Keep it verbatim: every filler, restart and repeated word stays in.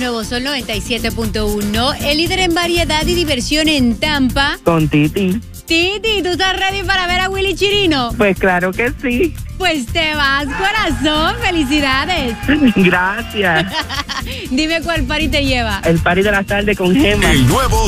Nuevo Sol noventa y siete punto uno, el líder en variedad y diversión en Tampa. Con Titi. Titi, ¿tú estás ready para ver a Willy Chirino? Pues claro que sí. Pues te vas, corazón. Felicidades. Gracias. Dime cuál party te lleva. El party de la tarde con Gemma. El nuevo